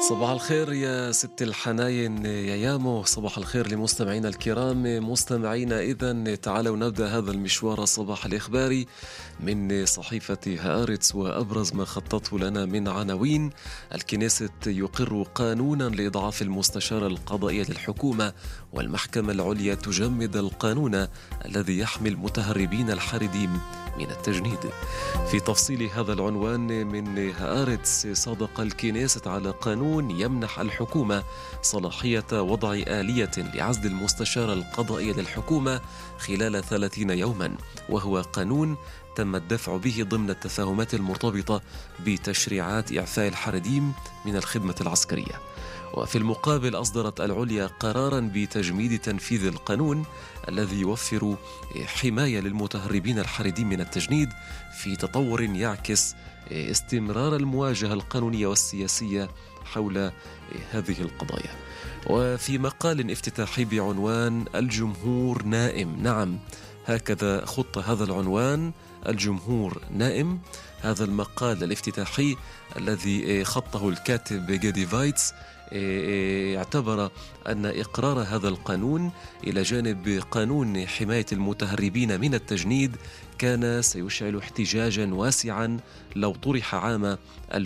صباح الخير يا ست الحناين يا يامو، صباح الخير لمستمعينا الكرام. مستمعينا، إذن تعالوا نبدأ هذا المشوار الصباح الإخباري من صحيفة هآرتس، وأبرز ما خطته لنا من عناوين: الكنيست يقر قانونا لإضعاف المستشارة القضائية للحكومة، والمحكمة العليا تجمد القانون الذي يحمي المتهربين الحاردين من التجنيد. في تفصيل هذا العنوان من هآرتس: صادق الكنيست على قانون يمنح الحكومة صلاحية وضع آلية لعزل المستشار القضائي للحكومة خلال 30 يوما، وهو قانون تم الدفع به ضمن التفاهمات المرتبطة بتشريعات إعفاء الحارديم من الخدمة العسكرية. وفي المقابل أصدرت العليا قرارا بتجميد تنفيذ القانون الذي يوفر حماية للمتهربين الحاردين من التجنيد، في تطور يعكس استمرار المواجهة القانونية والسياسية حول هذه القضايا. وفي مقال افتتاحي بعنوان الجمهور نائم، نعم هكذا خط هذا العنوان، الجمهور نائم. هذا المقال الافتتاحي الذي خطه الكاتب جيدي فايتس اعتبر أن إقرار هذا القانون إلى جانب قانون حماية المتهربين من التجنيد كان سيشعل احتجاجا واسعا لو طرح عام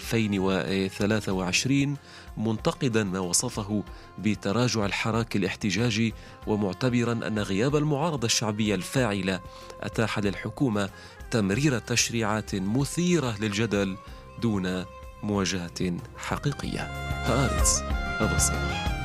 2023، منتقدا ما وصفه بتراجع الحراك الاحتجاجي، ومعتبرا أن غياب المعارضة الشعبية الفاعلة أتاح للحكومة تمرير تشريعات مثيرة للجدل دون مواجهة حقيقية. هآرتس، هذا الصباح.